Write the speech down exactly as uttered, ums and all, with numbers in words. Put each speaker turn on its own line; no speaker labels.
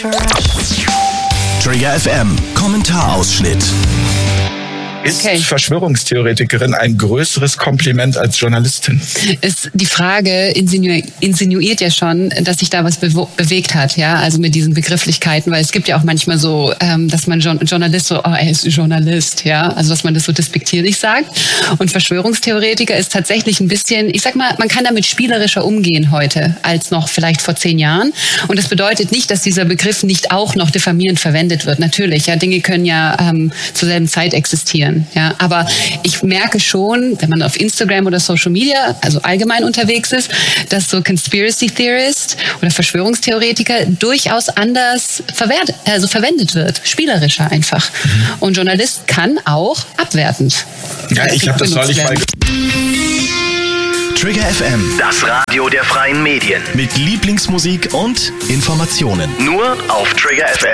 Trigger F M, Kommentarausschnitt.
Ist
Okay.
Verschwörungstheoretikerin ein größeres Kompliment als Journalistin?
Ist die Frage insinu insinuiert ja schon, dass sich da was bewo- bewegt hat, ja, also mit diesen Begrifflichkeiten, weil es gibt ja auch manchmal so, ähm, dass man jo- Journalist so, oh, er ist Journalist, ja, also dass man das so despektierlich sagt. Und Verschwörungstheoretiker ist tatsächlich ein bisschen, ich sag mal, man kann damit spielerischer umgehen heute als noch vielleicht vor zehn Jahren. Und das bedeutet nicht, dass dieser Begriff nicht auch noch diffamierend verwendet wird. Natürlich, ja, Dinge können ja ähm, zur selben Zeit existieren. Ja, aber ich merke schon, wenn man auf Instagram oder Social Media, also allgemein unterwegs ist, dass so Conspiracy Theorist oder Verschwörungstheoretiker durchaus anders verwehrt, also verwendet wird, spielerischer einfach. Und Journalist kann auch abwertend.
Ja, ich habe das neulich mal.
Trigger F M
Das Radio der freien Medien.
mit Lieblingsmusik und Informationen.
Nur auf Trigger F M.